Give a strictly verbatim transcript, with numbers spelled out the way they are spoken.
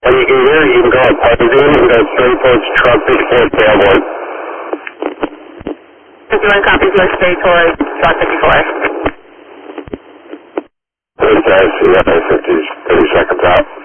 When you can hear, you can go up Parkzone, you can go straight towards truck fifty-four tailboard. fifty-one copies, go straight towards truck fifty-four. Okay, I see that. fifty, thirty seconds out.